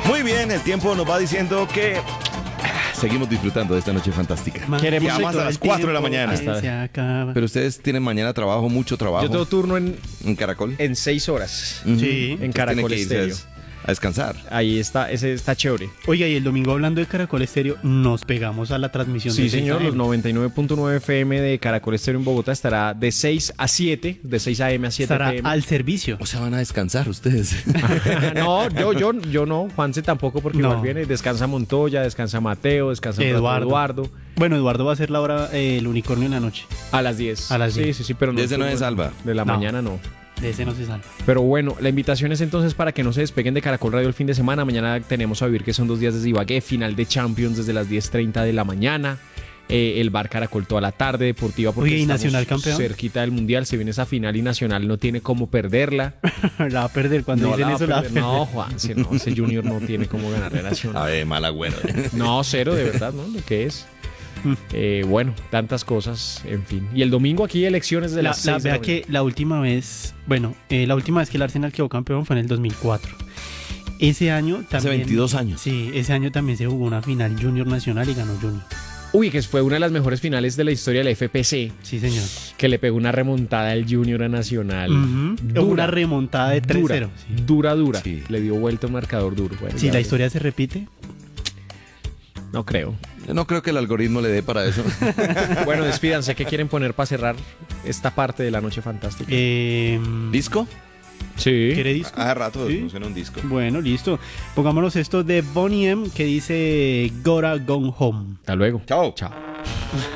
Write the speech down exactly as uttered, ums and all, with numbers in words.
Muy bien, el tiempo nos va diciendo que seguimos disfrutando de esta noche fantástica. Queremos Llegamos a las cuatro de la mañana. Se acaba. Pero ustedes tienen mañana trabajo, mucho trabajo. Yo tengo turno en, en Caracol. en seis horas. Ujú. Sí. En Entonces Caracol tienen que irse Estéreo. a descansar. Ahí está, ese está chévere. Oiga, y el domingo hablando de Caracol Estéreo, nos pegamos a la transmisión Sí, de señor, seis a eme. los noventa y nueve punto nueve F M de Caracol Estéreo en Bogotá estará de seis a siete, de seis a eme a siete Estará P M. al servicio. O sea, van a descansar ustedes. No, yo, yo, yo no, Juanse tampoco, porque No. igual viene, descansa Montoya, descansa Mateo, descansa Eduardo. Eduardo, Eduardo Bueno, Eduardo va a hacer la hora eh, el unicornio en la noche. a las diez. A las Sí, diez. sí, sí, pero no. De ese no es Alba. De la No. mañana no. De ese no se salva. Pero bueno, la invitación es entonces para que no se despeguen de Caracol Radio el fin de semana. Mañana tenemos a vivir que son dos días de Ibagué, final de Champions desde las diez treinta de la mañana. Eh, el bar Caracol toda la tarde, deportiva porque Oye, ¿y estamos Nacional campeón? cerquita del Mundial. Se viene esa final y Nacional no tiene cómo perderla. La va a perder cuando No, dicen la va a eso. La va a perder. perder. No, Juan, no, ese Junior no tiene cómo ganarle a A Nacional. ver, mal agüero. No, cero, de verdad, ¿no? Lo que es. Eh, bueno, tantas cosas, en fin. Y el domingo aquí elecciones de La, las la- seis de vea la que la última vez, bueno, eh, la última vez que el Arsenal quedó campeón fue en el dos mil cuatro. Ese año también. Hace veintidós años. Sí, ese año también se jugó una final Junior Nacional y ganó Junior. Uy, que fue una de las mejores finales de la historia de la F P C, Sí, señor. que le pegó una remontada al Junior a Nacional. Ujú. Dura. Una remontada de tres Dura, cero. Sí, dura, dura. Sí. Le dio vuelta un marcador duro. Bueno, si ya la ves. historia se repite. No creo. Yo no creo que el algoritmo le dé para eso. Bueno, despídanse. ¿Qué quieren poner para cerrar esta parte de la noche fantástica? Eh, ¿Disco? sí. ¿Quiere disco? Hace rato Sí. no suena un disco. Bueno, listo. Pongámonos esto de Boney M que dice Gotta Go Home. Hasta luego. Chao. Chao.